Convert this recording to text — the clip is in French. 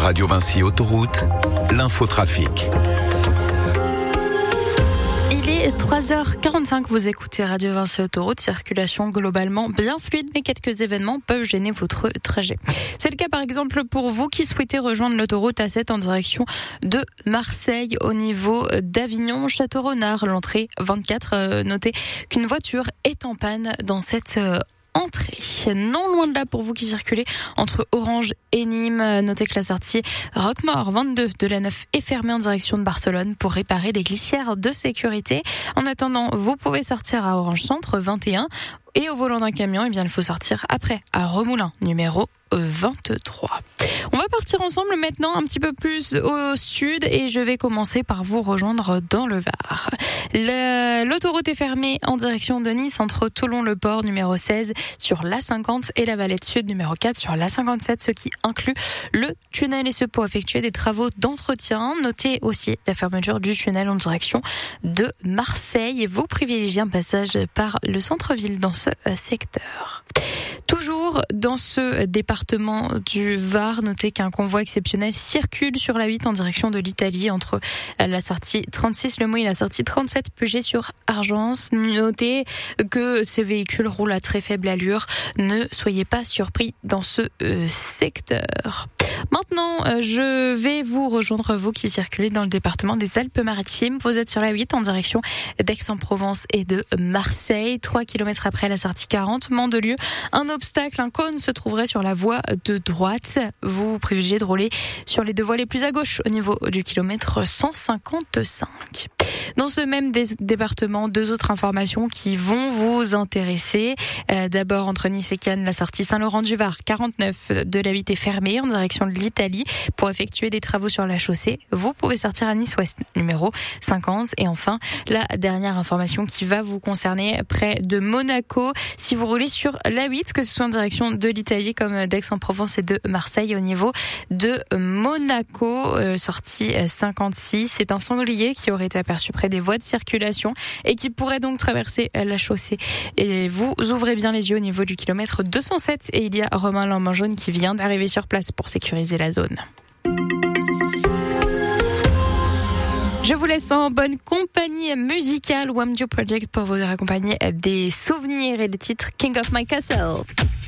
Radio Vinci Autoroute, l'infotrafic. Il est 3h45, vous écoutez Radio Vinci Autoroute, circulation globalement bien fluide, mais quelques événements peuvent gêner votre trajet. C'est le cas par exemple pour vous qui souhaitez rejoindre l'autoroute A7 en direction de Marseille au niveau d'Avignon, Château-Renard, l'entrée 24. Notez qu'une voiture est en panne dans cette entrée. Non loin de là pour vous qui circulez entre Orange et Nîmes. Notez que la sortie Roquemort 22 de la 9 est fermée en direction de Barcelone pour réparer des glissières de sécurité. En attendant, vous pouvez sortir à Orange Centre 21 et au volant d'un camion, il faut sortir après à Remoulins numéro 23. On va partir ensemble maintenant un petit peu plus au sud et je vais commencer par vous rejoindre dans le Var. L'autoroute est fermée en direction de Nice entre Toulon-le-Port numéro 16 sur l'A50 et la Valette Sud numéro 4 sur l'A57, ce qui inclut le tunnel et ce pour effectuer des travaux d'entretien. Notez aussi la fermeture du tunnel en direction de Marseille et vous privilégiez un passage par le centre-ville dans ce secteur. Toujours dans ce département du Var, notez qu'un convoi exceptionnel circule sur la 8 en direction de l'Italie entre la sortie 36 Le Mouille et la sortie 37 Puget sur Argence. Notez que ces véhicules roulent à très faible allure. Ne soyez pas surpris dans ce secteur. Maintenant, je vais vous rejoindre, vous qui circulez dans le département des Alpes-Maritimes. Vous êtes sur la 8 en direction d'Aix-en-Provence et de Marseille. 3 km après la sortie 40, Mandelieu. Un obstacle, un cône se trouverait sur la voie de droite. Vous privilégiez de rouler sur les deux voies les plus à gauche au niveau du kilomètre 155. Dans ce même département, deux autres informations qui vont vous intéresser. D'abord, entre Nice et Cannes, la sortie Saint-Laurent-du-Var, 49 de la 8 est fermée en direction de l'Italie pour effectuer des travaux sur la chaussée. Vous pouvez sortir à Nice-Ouest, numéro 50. Et enfin, la dernière information qui va vous concerner près de Monaco. Si vous roulez sur la 8, que ce soit en direction de l'Italie comme d'Aix-en-Provence et de Marseille au niveau de Monaco, sortie 56, c'est un sanglier qui aurait été aperçu près des voies de circulation et qui pourrait donc traverser la chaussée. Et vous ouvrez bien les yeux au niveau du kilomètre 207 et il y a Romain Lambain-Jaune qui vient d'arriver sur place pour sécuriser la zone. Je vous laisse en bonne compagnie musicale Wamju Project pour vous accompagner des souvenirs et des titres King of My Castle.